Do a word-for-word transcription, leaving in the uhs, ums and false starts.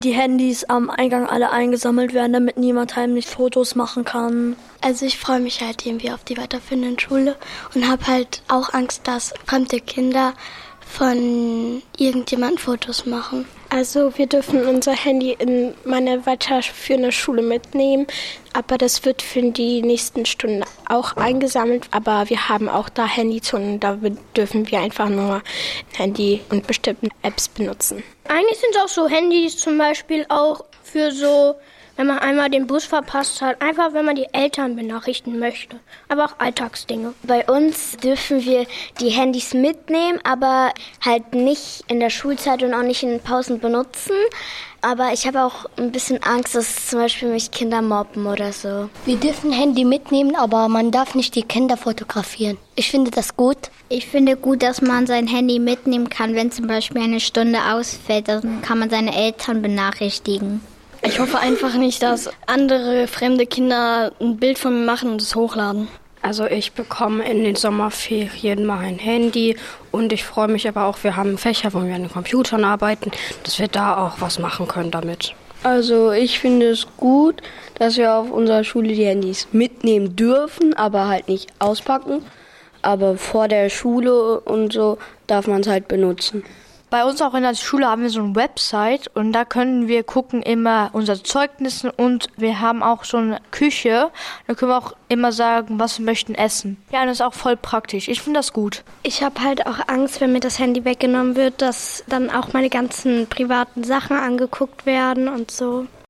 Die Handys am Eingang alle eingesammelt werden, damit niemand heimlich Fotos machen kann. Also ich freue mich halt irgendwie auf die weiterführende Schule und habe halt auch Angst, dass fremde Kinder von irgendjemandem Fotos machen. Also wir dürfen unser Handy in meine weiterführende Schule mitnehmen, aber das wird für die nächsten Stunden auch eingesammelt. Aber wir haben auch da Handyzonen, da dürfen wir einfach nur Handy und bestimmte Apps benutzen. Eigentlich sind es auch so Handys zum Beispiel auch für so, wenn man einmal den Bus verpasst hat, einfach wenn man die Eltern benachrichtigen möchte, aber auch Alltagsdinge. Bei uns dürfen wir die Handys mitnehmen, aber halt nicht in der Schulzeit und auch nicht in Pausen benutzen. Aber ich habe auch ein bisschen Angst, dass zum Beispiel mich Kinder mobben oder so. Wir dürfen Handy mitnehmen, aber man darf nicht die Kinder fotografieren. Ich finde das gut. Ich finde gut, dass man sein Handy mitnehmen kann, wenn zum Beispiel eine Stunde ausfällt. Dann kann man seine Eltern benachrichtigen. Ich hoffe einfach nicht, dass andere fremde Kinder ein Bild von mir machen und es hochladen. Also ich bekomme in den Sommerferien mal ein Handy und ich freue mich aber auch, wir haben Fächer, wo wir an den Computern arbeiten, dass wir da auch was machen können damit. Also ich finde es gut, dass wir auf unserer Schule die Handys mitnehmen dürfen, aber halt nicht auspacken. Aber vor der Schule und so darf man es halt benutzen. Bei uns auch in der Schule haben wir so eine Website und da können wir gucken immer unsere Zeugnisse und wir haben auch so eine Küche. Da können wir auch immer sagen, was wir möchten essen. Ja, das ist auch voll praktisch. Ich finde das gut. Ich habe halt auch Angst, wenn mir das Handy weggenommen wird, dass dann auch meine ganzen privaten Sachen angeguckt werden und so.